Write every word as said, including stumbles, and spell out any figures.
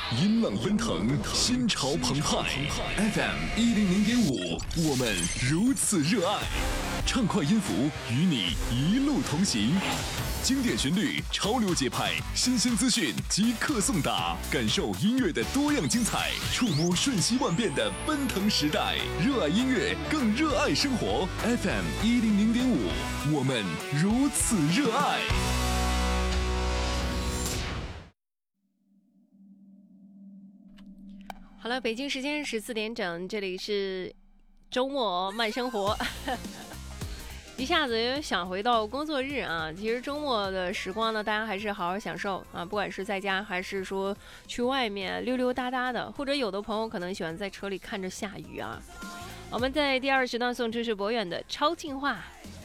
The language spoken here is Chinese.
音浪奔腾，心潮澎湃。F M 一零零点五，我们如此热爱。畅快音符与你一路同行，经典旋律，潮流节拍，新鲜资讯即刻送达，感受音乐的多样精彩，触摸瞬息万变的奔腾时代。热爱音乐，更热爱生活。F M 一零零点五，我们如此热爱。 好了，北京时间十四点整，这里是周末慢生活。一下子又想回到工作日啊，其实周末的时光呢，大家还是好好享受啊，不管是在家还是说去外面溜溜达达的，或者有的朋友可能喜欢在车里看着下雨啊。我们在第二时段送出是博远的超进化。